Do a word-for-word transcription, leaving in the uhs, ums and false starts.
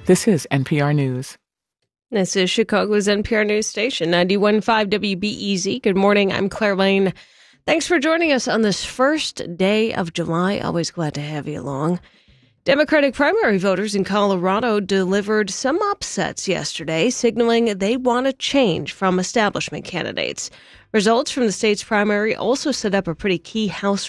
This is N P R News. This is Chicago's N P R News Station, ninety-one point five W B E Z. Good morning. I'm Claire Lane. Thanks for joining us on this first day of July. Always glad to have you along. Democratic primary voters in Colorado delivered some upsets yesterday, signaling they want a change from establishment candidates. Results from the state's primary also set up a pretty key House